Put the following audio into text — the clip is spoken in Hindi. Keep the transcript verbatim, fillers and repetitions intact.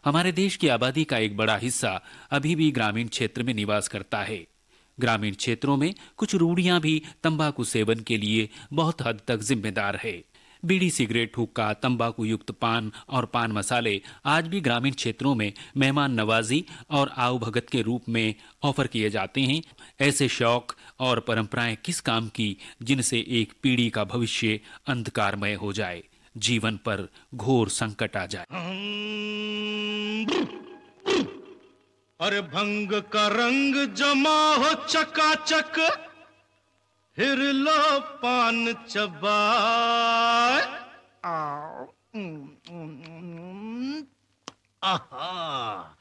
हमारे देश की आबादी का एक बड़ा हिस्सा अभी भी ग्रामीण क्षेत्र में निवास करता है। ग्रामीण क्षेत्रों में कुछ रूढ़ियां भी तंबाकू सेवन के लिए बहुत हद तक जिम्मेदार है। बीड़ी, सिगरेट, हुक्का, तंबाकू युक्त पान और पान मसाले आज भी ग्रामीण क्षेत्रों में मेहमान नवाजी और आओ भगत के रूप में ऑफर किए जाते हैं। ऐसे शौक और परंपराएं किस काम की जिनसे एक पीढ़ी का भविष्य अंधकारमय हो जाए, जीवन पर घोर संकट आ जाए। अरे भंग का रंग जमा हो चकाचक, फिर लो पान चबाए। आओ, उम, उम, उम, आहा